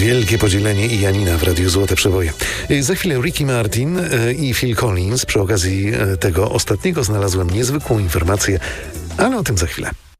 Wielkie podzielenie i Janina w Radiu Złote Przeboje. Za chwilę Ricky Martin i Phil Collins. Przy okazji tego ostatniego znalazłem niezwykłą informację, ale o tym za chwilę.